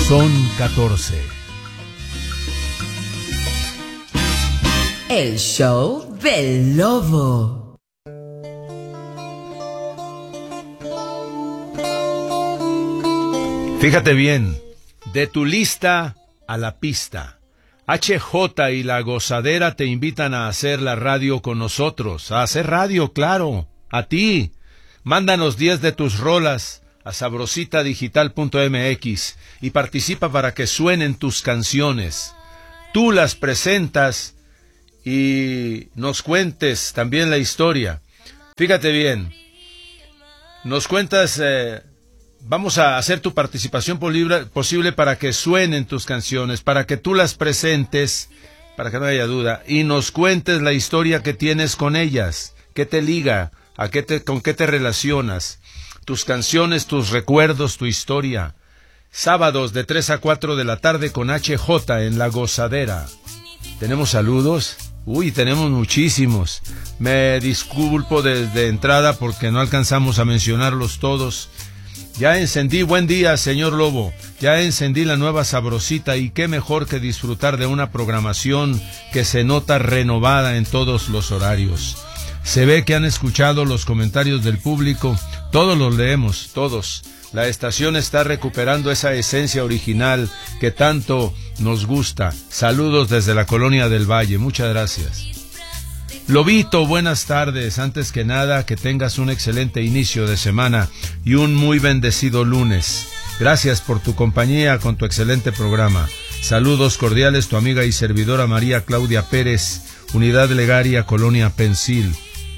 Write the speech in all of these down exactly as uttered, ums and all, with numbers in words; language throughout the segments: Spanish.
Son catorce. El show del lobo. Fíjate bien, de tu lista a la pista. H J y La Gozadera te invitan a hacer la radio con nosotros, a hacer radio, claro, a ti. Mándanos diez de tus rolas a sabrosita digital punto m x y participa para que suenen tus canciones. Tú las presentas y nos cuentes también la historia. Fíjate bien, nos cuentas... Eh, Vamos a hacer tu participación posible para que suenen tus canciones, para que tú las presentes, para que no haya duda, y nos cuentes la historia que tienes con ellas, qué te liga, a qué te, con qué te relacionas, tus canciones, tus recuerdos, tu historia. Sábados de tres a cuatro de la tarde con H J en La Gozadera. ¿Tenemos saludos? Uy, tenemos muchísimos. Me disculpo desde entrada porque no alcanzamos a mencionarlos todos. Ya encendí, buen día, señor Lobo, ya encendí la nueva Sabrosita y qué mejor que disfrutar de una programación que se nota renovada en todos los horarios. Se ve que han escuchado los comentarios del público, todos los leemos, todos. La estación está recuperando esa esencia original que tanto nos gusta. Saludos desde la Colonia del Valle, muchas gracias. Lobito, buenas tardes. Antes que nada, que tengas un excelente inicio de semana y un muy bendecido lunes. Gracias por tu compañía con tu excelente programa. Saludos cordiales, tu amiga y servidora María Claudia Pérez, Unidad Legaria, Colonia Pensil,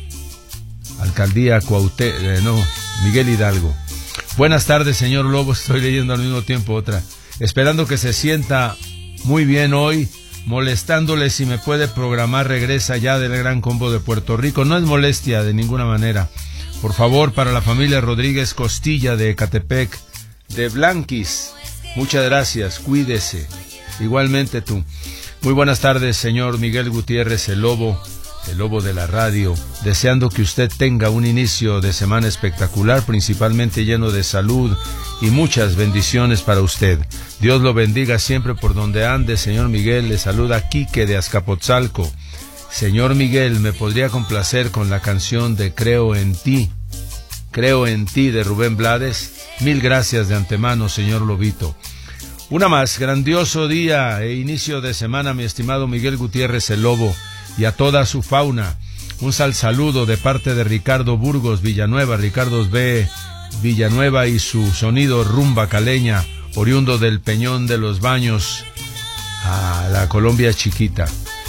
Alcaldía Cuauhtémoc, eh, no, Miguel Hidalgo. Buenas tardes, señor Lobo. Estoy leyendo al mismo tiempo otra. Esperando que se sienta muy bien hoy. Molestándole si me puede programar Regresa Ya del Gran Combo de Puerto Rico. No es molestia de ninguna manera. Por favor, para la familia Rodríguez Costilla de Ecatepec, de Blanquis, muchas gracias, cuídese. Igualmente tú. Muy buenas tardes, señor Miguel Gutiérrez, el Lobo, el Lobo de la radio. Deseando que usted tenga un inicio de semana espectacular, principalmente lleno de salud y muchas bendiciones para usted. Dios lo bendiga siempre por donde ande, señor Miguel. Le saluda Quique de Azcapotzalco. Señor Miguel, ¿me podría complacer con la canción de Creo en ti? Creo en ti de Rubén Blades. Mil gracias de antemano, señor Lobito. Una más, grandioso día e inicio de semana, mi estimado Miguel Gutiérrez el Lobo, y a toda su fauna. Un sal saludo de parte de Ricardo Burgos Villanueva, Ricardo B. Villanueva y su sonido rumba caleña, oriundo del Peñón de los Baños, a la Colombia chiquita.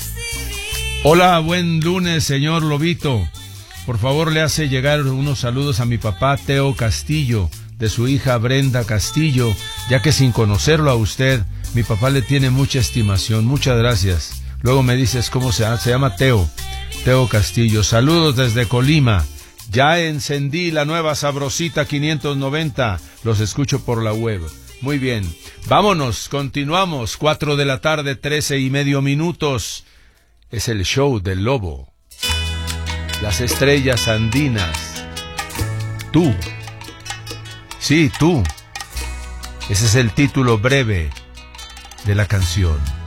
Hola, buen lunes, señor Lobito. Por favor, le hace llegar unos saludos a mi papá Teo Castillo, de su hija Brenda Castillo, ya que sin conocerlo a usted, mi papá le tiene mucha estimación. Muchas gracias. Luego me dices cómo se llama. Se llama Teo. Teo Castillo. Saludos desde Colima. Ya encendí la nueva Sabrosita quinientos noventa. Los escucho por la web. Muy bien. Vámonos, continuamos. Cuatro de la tarde, trece y medio minutos. Es el show del Lobo. Las estrellas andinas. Tú. Sí, tú. Ese es el título breve de la canción.